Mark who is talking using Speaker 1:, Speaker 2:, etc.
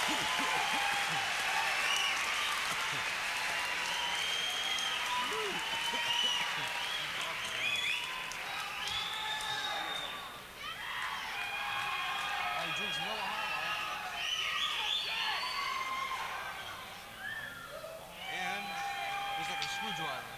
Speaker 1: He drinks Miller High Life. And there's like a screwdriver.